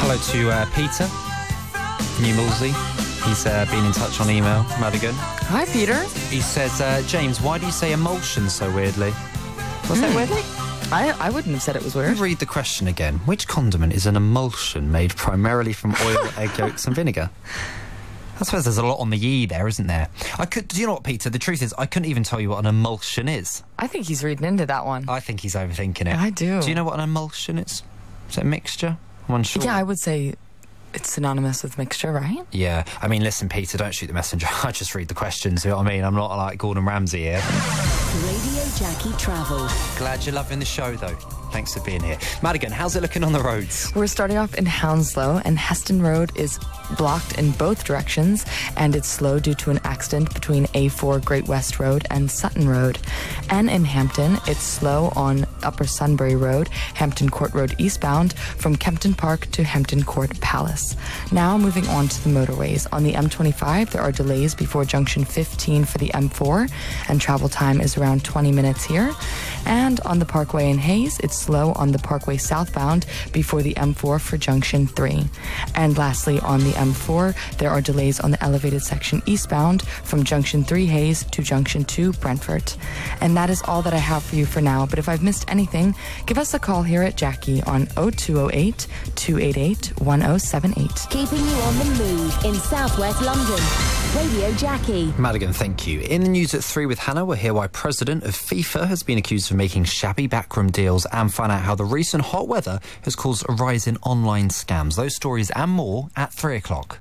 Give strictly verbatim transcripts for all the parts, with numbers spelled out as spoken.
hello to uh, Peter New Millsy. He's uh, been in touch on email. Madigan. Hi, Peter. He says, uh, James, why do you say emulsion so weirdly? Was that Mm. weirdly? I, I wouldn't have said it was weird. Read the question again. Which condiment is an emulsion made primarily from oil, egg yolks and vinegar? I suppose there's a lot on the E there, isn't there? I could. Do you know what, Peter? The truth is, I couldn't even tell you what an emulsion is. I think he's reading into that one. I think he's overthinking it. I do. Do you know what an emulsion is? Is it a mixture? I'm unsure. Yeah, I would say it's synonymous with mixture, right? Yeah. I mean, listen, Peter, don't shoot the messenger. I just read the questions, you know what I mean? I'm not like Gordon Ramsay here. Radio Jackie Travel. Glad you're loving the show, though. Thanks for being here. Madigan, how's it looking on the roads? We're starting off in Hounslow, and Heston Road is blocked in both directions, and it's slow due to an accident between A four Great West Road and Sutton Road. And in Hampton, it's slow on Upper Sunbury Road, Hampton Court Road eastbound, from Kempton Park to Hampton Court Palace. Now moving on to the motorways. On the M twenty-five, there are delays before junction fifteen for the M four, and travel time is around twenty minutes here. And on the Parkway in Hayes, it's slow on the Parkway southbound before the M four for junction three. And lastly, on the M four, there are delays on the elevated section eastbound from junction three Hayes to junction two Brentford. And that is all that I have for you for now, but if I've missed anything, give us a call here at Jackie on oh two oh eight, two eight eight, one oh seven eight. Keeping you on the move in southwest London. Radio Jackie. Madigan, thank you. In the news at three with Hannah, we'll hear why President of FIFA has been accused of making shabby backroom deals and find out how the recent hot weather has caused a rise in online scams. Those stories and more at three o'clock.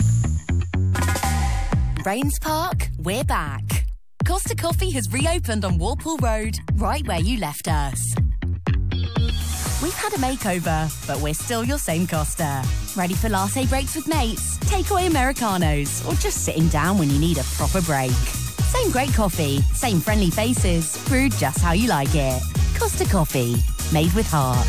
Rains Park, we're back. Costa Coffee has reopened on Walpole Road, right where you left us. We've had a makeover, but we're still your same Costa. Ready for latte breaks with mates, takeaway Americanos, or just sitting down when you need a proper break. Same great coffee, same friendly faces, brewed just how you like it. Costa Coffee, made with heart.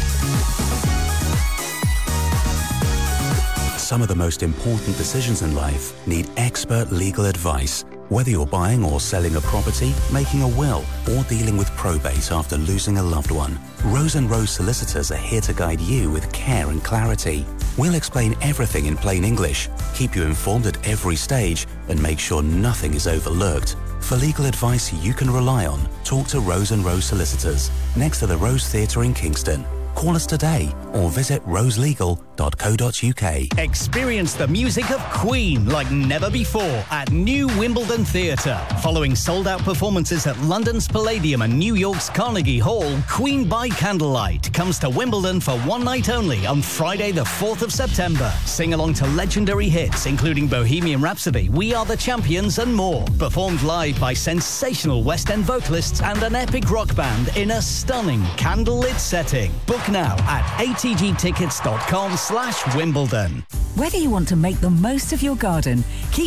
Some of the most important decisions in life need expert legal advice. Whether you're buying or selling a property, making a will, or dealing with probate after losing a loved one, Rose and Rose Solicitors are here to guide you with care and clarity. We'll explain everything in plain English, keep you informed at every stage, and make sure nothing is overlooked. For legal advice you can rely on, talk to Rose and Rose Solicitors, next to the Rose Theatre in Kingston. Call us today or visit rose legal dot co dot uk. Experience the music of Queen like never before at New Wimbledon Theatre. Following sold-out performances at London's Palladium and New York's Carnegie Hall, Queen by Candlelight comes to Wimbledon for one night only on Friday the fourth of September. Sing along to legendary hits including Bohemian Rhapsody, We Are the Champions and more. Performed live by sensational West End vocalists and an epic rock band in a stunning candlelit setting. Book now at a t g tickets dot com slash Wimbledon. Whether you want to make the most of your garden, keep